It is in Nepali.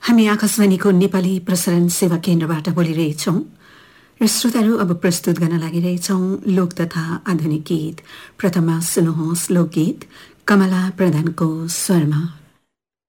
हामी आकाशवाणीको नेपाली प्रसारण सेवा केन्द्रबाट बोलिरहेछौं र श्रोताहरू अब प्रस्तुत गर्न लागिरहेछौं लोक तथा आधुनिक गीत। प्रथममा सुन्नुहोस् लोकगीत कमला प्रधानको स्वरमा।